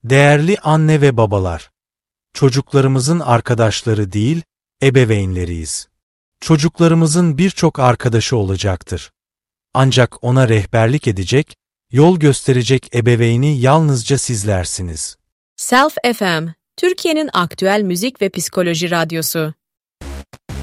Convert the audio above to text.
Değerli anne ve babalar, çocuklarımızın arkadaşları değil, ebeveynleriyiz. Çocuklarımızın birçok arkadaşı olacaktır. Ancak ona rehberlik edecek, yol gösterecek ebeveyni yalnızca sizlersiniz. Self FM, Türkiye'nin aktüel müzik ve psikoloji radyosu.